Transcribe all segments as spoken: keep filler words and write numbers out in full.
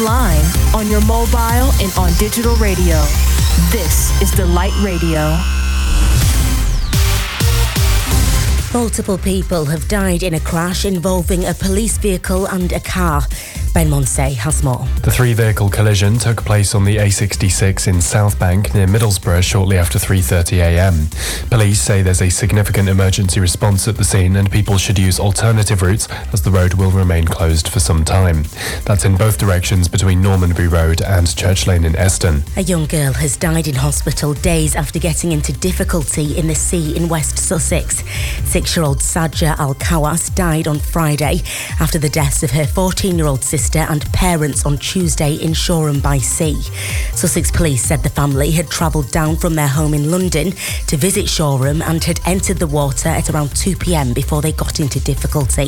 online, on your mobile, and on digital radio. This is Delight Radio. Multiple people have died in a crash involving a police vehicle and a car. Ben Monsey has more. The three-vehicle collision took place on the A sixty-six in Southbank near Middlesbrough shortly after three thirty a m. Police say there's a significant emergency response at the scene and people should use alternative routes as the road will remain closed for some time. That's in both directions between Normanbury Road and Church Lane in Eston. A young girl has died in hospital days after getting into difficulty in the sea in West Sussex. Six-year-old Sajja Al-Kawas died on Friday after the deaths of her fourteen-year-old sister and parents on Tuesday in Shoreham by Sea. Sussex Police said the family had travelled down from their home in London to visit Shoreham and had entered the water at around two p m before they got into difficulty.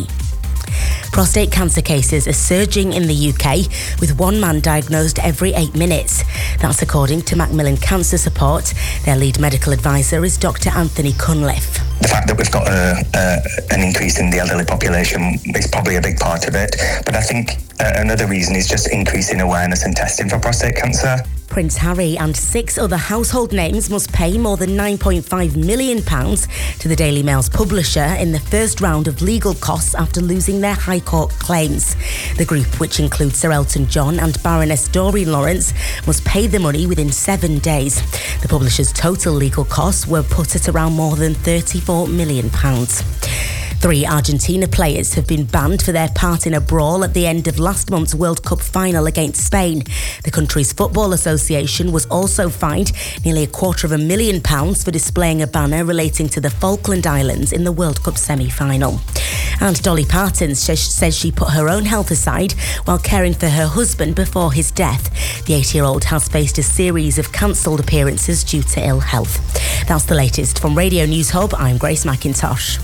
Prostate cancer cases are surging in the U K, with one man diagnosed every eight minutes. That's according to Macmillan Cancer Support. Their lead medical advisor is Doctor Anthony Cunliffe. The fact that we've got a, a, an increase in the elderly population is probably a big part of it. But I think uh, another reason is just increasing awareness and testing for prostate cancer. Prince Harry and six other household names must pay more than nine point five million pounds to the Daily Mail's publisher in the first round of legal costs after losing their High Court claims. The group, which includes Sir Elton John and Baroness Doreen Lawrence, must pay the money within seven days. The publisher's total legal costs were put at around more than thirty-four million pounds. Three Argentina players have been banned for their part in a brawl at the end of last month's World Cup final against Spain. The country's Football Association was also fined nearly a quarter of a million pounds for displaying a banner relating to the Falkland Islands in the World Cup semi-final. And Dolly Parton says she put her own health aside while caring for her husband before his death. The eighty-year-old has faced a series of cancelled appearances due to ill health. That's the latest from Radio News Hub. I'm Grace McIntosh.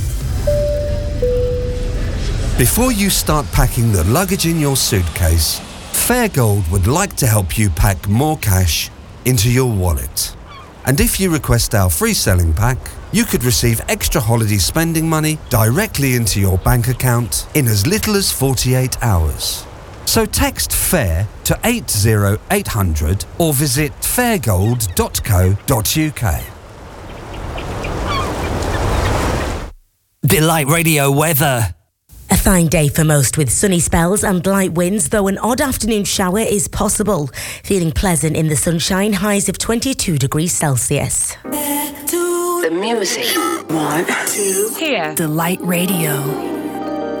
Before you start packing the luggage in your suitcase, Fairgold would like to help you pack more cash into your wallet. And if you request our free selling pack, you could receive extra holiday spending money directly into your bank account in as little as forty-eight hours. So text FAIR to eight zero eight hundred or visit fairgold dot co dot uk. Delight Radio weather. A fine day for most with sunny spells and light winds, though an odd afternoon shower is possible. Feeling pleasant in the sunshine, highs of twenty-two degrees Celsius. The music. One, two, here. Delight Radio.